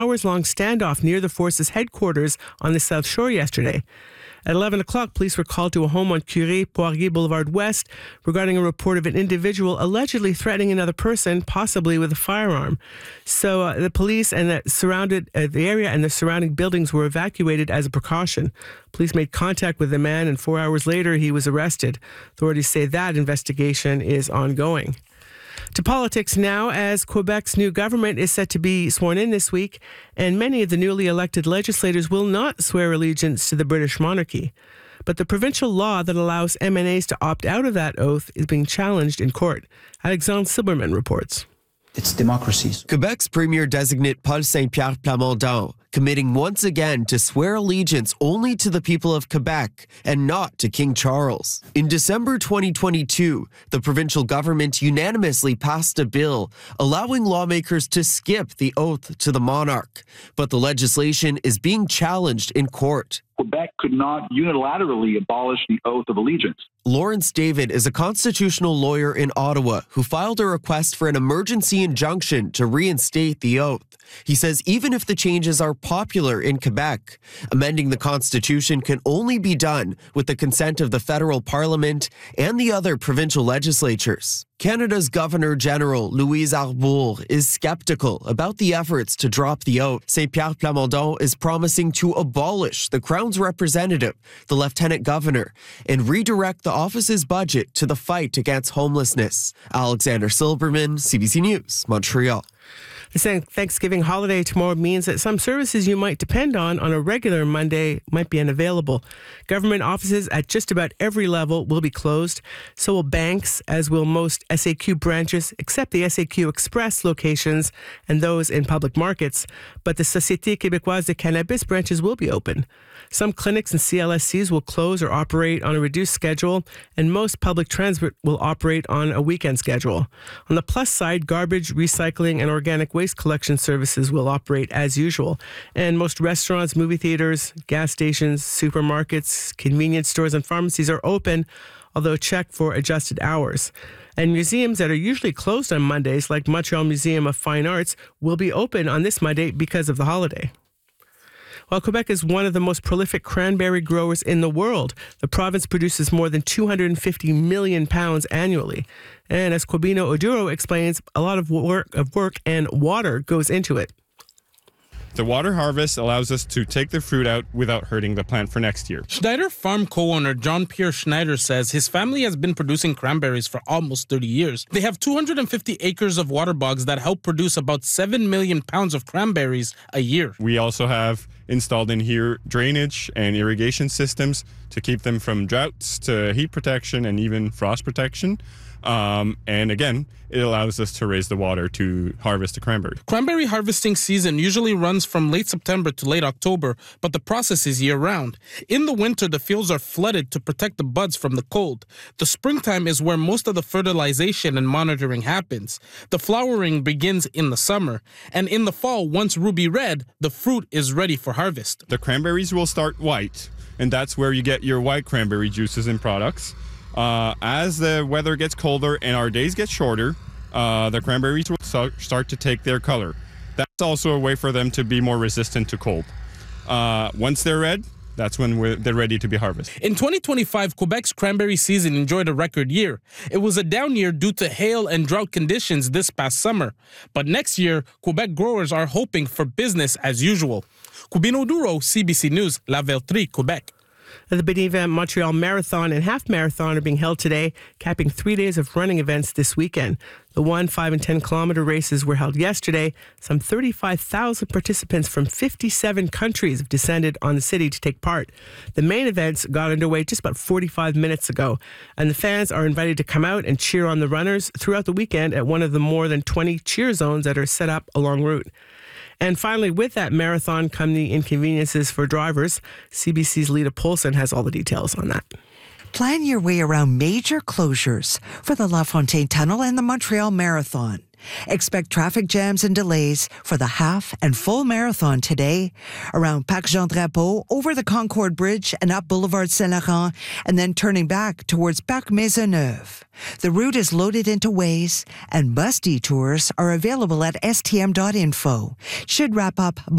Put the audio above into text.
hours-long standoff near the force's headquarters on the South Shore yesterday. At 11 o'clock, police were called to a home on Curie-Poirier Boulevard West regarding a report of an individual allegedly threatening another person, possibly with a firearm. So the police and the area and the surrounding buildings were evacuated as a precaution. Police made contact with the man, and 4 hours later, he was arrested. Authorities say that investigation is ongoing. To politics now, as Quebec's new government is set to be sworn in this week, and many of the newly elected legislators will not swear allegiance to the British monarchy. But the provincial law that allows MNAs to opt out of that oath is being challenged in court. Alexandre Silberman reports. It's democracy. Quebec's Premier-designate Paul Saint-Pierre Plamondon committing once again to swear allegiance only to the people of Quebec and not to King Charles. In December 2022, the provincial government unanimously passed a bill allowing lawmakers to skip the oath to the monarch, but the legislation is being challenged in court. Quebec could not unilaterally abolish the oath of allegiance. Lawrence David is a constitutional lawyer in Ottawa who filed a request for an emergency injunction to reinstate the oath. He says even if the changes are popular in Quebec, amending the Constitution can only be done with the consent of the federal parliament and the other provincial legislatures. Canada's Governor General Louise Arbour is skeptical about the efforts to drop the oath. Saint-Pierre Plamondon is promising to abolish the Crown's representative, the Lieutenant Governor, and redirect the office's budget to the fight against homelessness. Alexander Silberman, CBC News, Montreal. The Thanksgiving holiday tomorrow means that some services you might depend on a regular Monday might be unavailable. Government offices at just about every level will be closed. So will banks, as will most SAQ branches, except the SAQ Express locations and those in public markets. But the Société Québécoise de Cannabis branches will be open. Some clinics and CLSCs will close or operate on a reduced schedule, and most public transit will operate on a weekend schedule. On the plus side, garbage, recycling, and organic waste collection services will operate as usual. And most restaurants, movie theaters, gas stations, supermarkets, convenience stores, and pharmacies are open, although check for adjusted hours. And museums that are usually closed on Mondays, like Montreal Museum of Fine Arts, will be open on this Monday because of the holiday. While Quebec is one of the most prolific cranberry growers in the world, the province produces more than 250 million pounds annually. And as Quabino Oduro explains, a lot of work and water goes into it. The water harvest allows us to take the fruit out without hurting the plant for next year. Schneider Farm co-owner John-Pierre Schneider says his family has been producing cranberries for almost 30 years. They have 250 acres of water bogs that help produce about 7 million pounds of cranberries a year. We also have installed in here drainage and irrigation systems to keep them from droughts to heat protection and even frost protection. And again, it allows us to raise the water to harvest the cranberry. Cranberry harvesting season usually runs from late September to late October, but the process is year-round. In the winter, the fields are flooded to protect the buds from the cold. The springtime is where most of the fertilization and monitoring happens. The flowering begins in the summer, and in the fall, once ruby red, the fruit is ready for harvest. The cranberries will start white, and that's where you get your white cranberry juices and products. As the weather gets colder and our days get shorter, the cranberries will start to take their color. That's also a way for them to be more resistant to cold. Once they're red, that's when they're ready to be harvested. In 2025, Quebec's cranberry season enjoyed a record year. It was a down year due to hail and drought conditions this past summer. But next year, Quebec growers are hoping for business as usual. Quabino Oduro, CBC News, La Vellerie, Quebec. The Beneva Montreal Marathon and Half Marathon are being held today, capping 3 days of running events this weekend. The 1, 5, and 10-kilometer races were held yesterday. Some 35,000 participants from 57 countries have descended on the city to take part. The main events got underway just about 45 minutes ago, and the fans are invited to come out and cheer on the runners throughout the weekend at one of the more than 20 cheer zones that are set up along route. And finally, with that marathon come the inconveniences for drivers. CBC's Lita Polson has all the details on that. Plan your way around major closures for the La Fontaine Tunnel and the Montreal Marathon. Expect traffic jams and delays for the half and full marathon today around Parc Jean Drapeau, over the Concorde Bridge and up Boulevard Saint-Laurent, and then turning back towards Parc Maisonneuve. The route is loaded into ways, and bus detours are available at stm.info. Should wrap up